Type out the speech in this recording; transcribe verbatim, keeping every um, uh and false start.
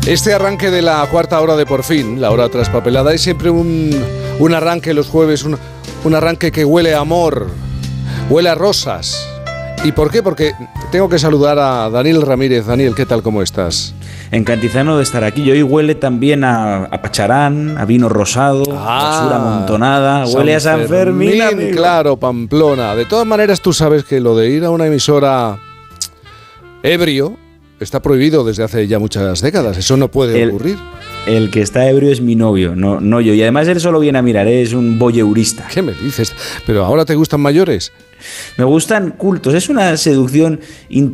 Este arranque de la cuarta hora de Por Fin, la hora traspapelada, es siempre un, un arranque los jueves, un, un arranque que huele a amor, huele a rosas. ¿Y por qué? Porque tengo que saludar a Daniel Ramírez. Daniel, ¿qué tal? ¿Cómo estás? Encantizano de estar aquí. Y hoy huele también a, a pacharán, a vino rosado, ah, basura amontonada. Huele San a San Fermín, Fermín claro, Pamplona. De todas maneras, tú sabes que lo de ir a una emisora ebrio está prohibido desde hace ya muchas décadas. Eso no puede el, ocurrir. El que está ebrio es mi novio, no, no yo. Y además él solo viene a mirar, es un voyeurista. ¿Qué me dices? ¿Pero ahora te gustan mayores? Me gustan cultos. Es una seducción